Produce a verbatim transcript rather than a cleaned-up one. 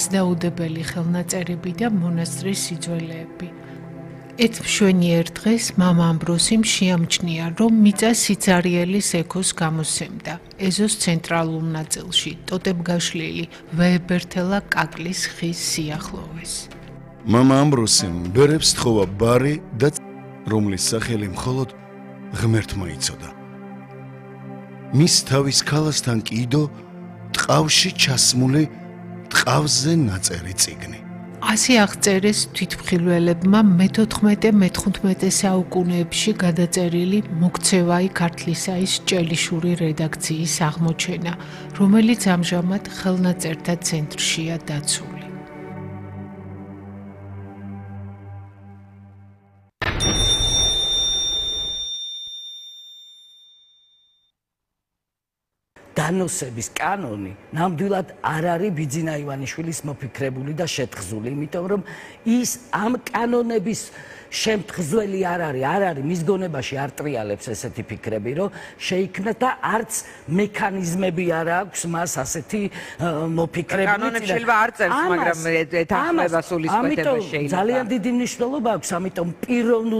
მიზნაუდებელი ხელნაწერები და მონასტრის სიძველეები. ერთ მშვენიერ დღეს მამა ამბროსიმ შეამჩნია, რომ მიწა სიცარიელის ექოს გამოსცემდა. ეზოს ცენტრალურ ნაწილში, ტოტებგაშლილი ვეებერთელა კაკლის ხის სიახლოვეს. მამა ამბროსიმ ბერებს თხოვა ბარი და რომლის სახელი მხოლოდ ღმერთმა იცოდა. მის თავის ქალასთან კიდო ტყავში ჩასმული ტყავზე ნაწერი წიგნი. ასე აღწერეს თვითმხილველებმა მეთოთხმეტე-მეთხუთმეტე საუკუნეებში გადაწერილი მოქცევაი ქართლისაის ჭელიშური რედაქციის აღმოჩენა, რომელიც ამჟამად ხელნაწერთა ცენტრშია დაცული. დანოსების კანონი ნამდვილად არ არის ბიძინა ივანიშვილის მოფიქრებული და შეთხზული, იმიტომ რომ ის ამ კანონების შემთხზველი არ არის, არ არის მის გონებაში არ ტრიალებს ესეთი ფიქრები, რომ შეიქმნა და არც მექანიზმები არ აქვს მას ასეთი მოფიქრებული. კანონები შეიძლება არ წერს, მაგრამ ეთანხმება სულისკვეთება შეიძლება. ამიტომ ძალიან დიდი მნიშვნელობა აქვს, ამიტომ პიროვნულ